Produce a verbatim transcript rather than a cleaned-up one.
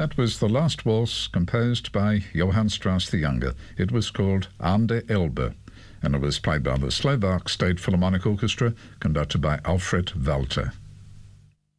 That was the last waltz composed by Johann Strauss the Younger. It was called An der Elbe, and it was played by the Slovak State Philharmonic Orchestra, conducted by Alfred Walter.